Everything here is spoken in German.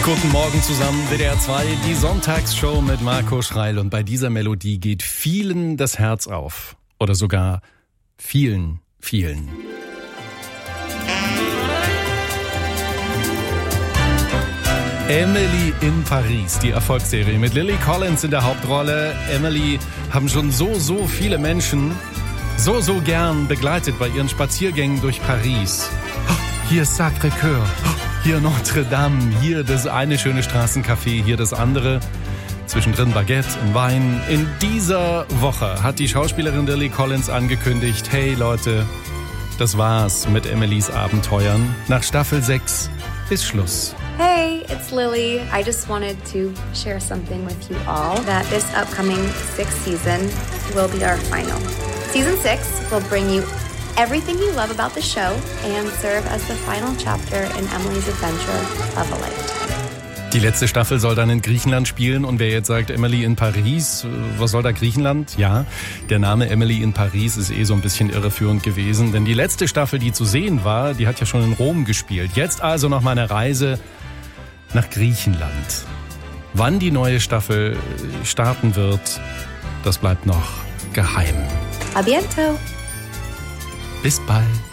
Guten Morgen zusammen, WDR 2, die Sonntagsshow mit Marco Schreil. Und bei dieser Melodie geht vielen das Herz auf. Oder sogar vielen. Emily in Paris, die Erfolgsserie mit Lily Collins in der Hauptrolle. Emily haben schon so viele Menschen so gern begleitet bei ihren Spaziergängen durch Paris. Hier Sacré-Cœur, hier Notre-Dame, hier das eine schöne Straßencafé, hier das andere. Zwischendrin Baguette und Wein. In dieser Woche hat die Schauspielerin Lily Collins angekündigt, hey Leute, das war's mit Emilys Abenteuern. Nach Staffel 6 ist Schluss. Hey, it's Lily. I just wanted to share something with you all, that this upcoming 6th season will be our final. Season 6 will bring you everything you love about the show and serve as the final chapter in Emily's adventure of a lifetime. Die letzte Staffel soll dann in Griechenland spielen und wer jetzt sagt Emily in Paris, was soll da Griechenland? Ja, der Name Emily in Paris ist so ein bisschen irreführend gewesen, denn die letzte Staffel, die zu sehen war, die hat ja schon in Rom gespielt. Jetzt also noch mal eine Reise nach Griechenland. Wann die neue Staffel starten wird, das bleibt noch geheim. A bientôt. Bis bald.